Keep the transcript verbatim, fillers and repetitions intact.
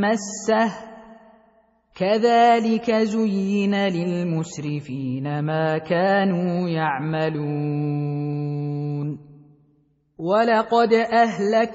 مسه كذلك زين للمسرفين ما كانوا يعملون ولقد أهلكنا